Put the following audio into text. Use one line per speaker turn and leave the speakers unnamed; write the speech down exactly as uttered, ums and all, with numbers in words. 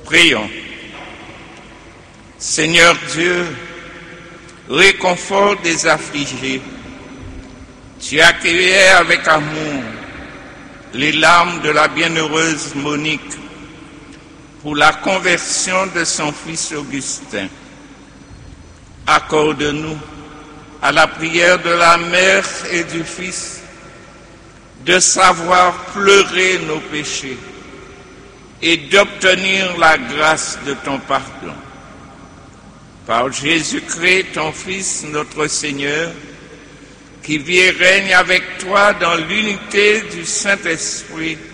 Prions. Seigneur Dieu, réconfort des affligés, tu accueillais avec amour les larmes de la bienheureuse Monique pour la conversion de son fils Augustin. Accorde-nous, à la prière de la mère et du fils, de savoir pleurer nos péchés et d'obtenir la grâce de ton pardon. Par Jésus-Christ, ton Fils, notre Seigneur, qui vit et règne avec toi dans l'unité du Saint-Esprit,